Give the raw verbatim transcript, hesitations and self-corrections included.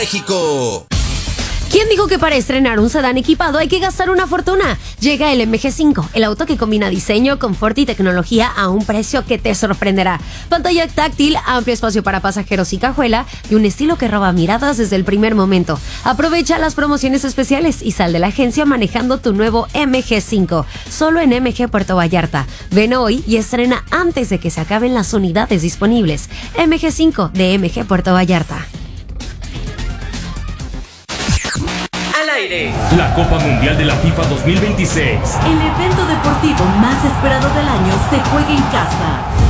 México. ¿Quién dijo que para estrenar un sedán equipado hay que gastar una fortuna? Llega el M G cinco, el auto que combina diseño, confort y tecnología a un precio que te sorprenderá. Pantalla táctil, amplio espacio para pasajeros y cajuela y un estilo que roba miradas desde el primer momento. Aprovecha las promociones especiales y sal de la agencia manejando tu nuevo M G cinco, solo en M G Puerto Vallarta. Ven hoy y estrena antes de que se acaben las unidades disponibles. M G cinco de M G Puerto Vallarta. La Copa Mundial de la FIFA dos mil veintiséis. El evento deportivo más esperado del año se juega en casa.